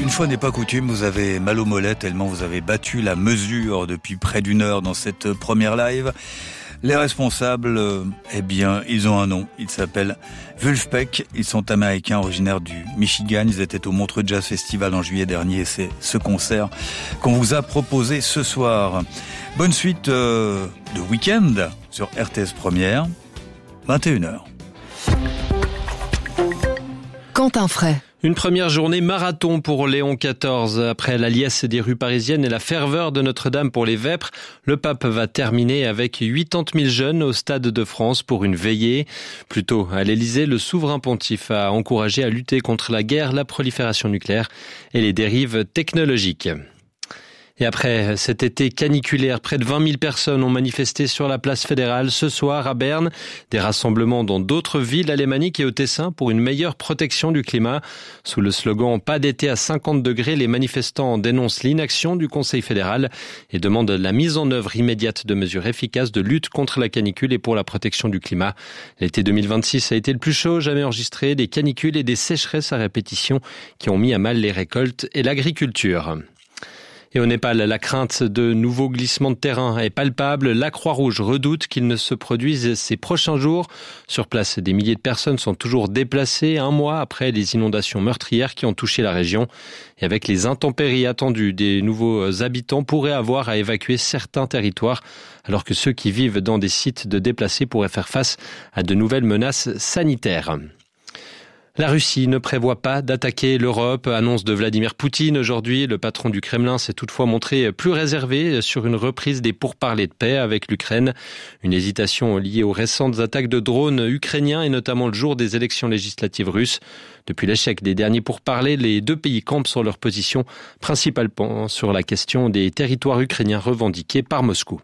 Une fois n'est pas coutume, vous avez mal aux mollets tellement vous avez battu la mesure depuis près d'une heure dans cette première live. Les responsables, ils ont un nom. Ils s'appellent Vulfpeck. Ils sont américains, originaires du Michigan. Ils étaient au Montreux Jazz Festival en juillet dernier. C'est ce concert qu'on vous a proposé ce soir. Bonne suite de week-end sur RTS Première, 21h. Quentin Fray. Une première journée marathon pour Léon XIV. Après la liesse des rues parisiennes et la ferveur de Notre-Dame pour les vêpres, le pape va terminer avec 80 000 jeunes au Stade de France pour une veillée. Plus tôt, à l'Élysée, le souverain pontife a encouragé à lutter contre la guerre, la prolifération nucléaire et les dérives technologiques. Et après cet été caniculaire, près de 20 000 personnes ont manifesté sur la place fédérale ce soir à Berne. Des rassemblements dans d'autres villes alémaniques et au Tessin pour une meilleure protection du climat. Sous le slogan « Pas d'été à 50 degrés », les manifestants dénoncent l'inaction du Conseil fédéral et demandent la mise en œuvre immédiate de mesures efficaces de lutte contre la canicule et pour la protection du climat. L'été 2026 a été le plus chaud jamais enregistré, des canicules et des sécheresses à répétition qui ont mis à mal les récoltes et l'agriculture. Et au Népal, la crainte de nouveaux glissements de terrain est palpable. La Croix-Rouge redoute qu'ils ne se produisent ces prochains jours. Sur place, des milliers de personnes sont toujours déplacées un mois après les inondations meurtrières qui ont touché la région. Et avec les intempéries attendues, des nouveaux habitants pourraient avoir à évacuer certains territoires, alors que ceux qui vivent dans des sites de déplacés pourraient faire face à de nouvelles menaces sanitaires. La Russie ne prévoit pas d'attaquer l'Europe, annonce de Vladimir Poutine aujourd'hui. Le patron du Kremlin s'est toutefois montré plus réservé sur une reprise des pourparlers de paix avec l'Ukraine. Une hésitation liée aux récentes attaques de drones ukrainiens et notamment le jour des élections législatives russes. Depuis l'échec des derniers pourparlers, les deux pays campent sur leur position, principalement sur la question des territoires ukrainiens revendiqués par Moscou.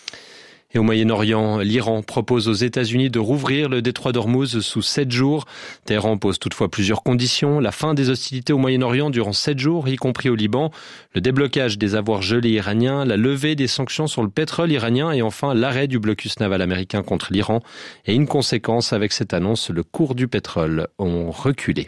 Et au Moyen-Orient, l'Iran propose aux États-Unis de rouvrir le détroit d'Ormuz sous 7 jours. Téhéran pose toutefois plusieurs conditions. La fin des hostilités au Moyen-Orient durant 7 jours, y compris au Liban. Le déblocage des avoirs gelés iraniens, la levée des sanctions sur le pétrole iranien et enfin l'arrêt du blocus naval américain contre l'Iran. Et une conséquence avec cette annonce, le cours du pétrole ont reculé.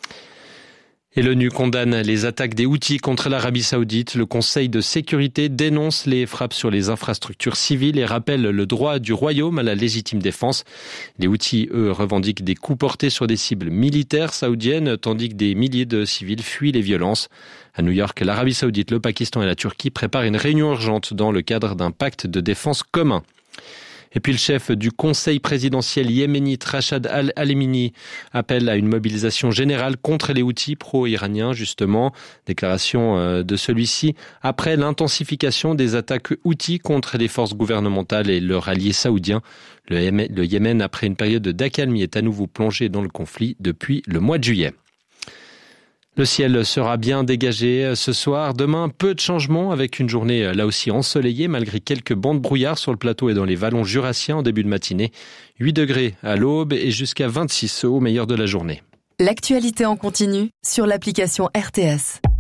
Et l'ONU condamne les attaques des Houthis contre l'Arabie Saoudite. Le Conseil de sécurité dénonce les frappes sur les infrastructures civiles et rappelle le droit du royaume à la légitime défense. Les Houthis, eux, revendiquent des coups portés sur des cibles militaires saoudiennes, tandis que des milliers de civils fuient les violences. À New York, l'Arabie Saoudite, le Pakistan et la Turquie préparent une réunion urgente dans le cadre d'un pacte de défense commun. Et puis le chef du conseil présidentiel yéménite Rachad al-Halimini appelle à une mobilisation générale contre les Houthis pro-iraniens, justement. Déclaration de celui-ci après l'intensification des attaques Houthis contre les forces gouvernementales et leurs alliés saoudiens. Le Yémen, après une période d'accalmie, est à nouveau plongé dans le conflit depuis le mois de juillet. Le ciel sera bien dégagé ce soir. Demain, peu de changements avec une journée là aussi ensoleillée malgré quelques bancs de brouillard sur le plateau et dans les vallons jurassiens en début de matinée. 8 degrés à l'aube et jusqu'à 26 au meilleur de la journée. L'actualité en continu sur l'application RTS.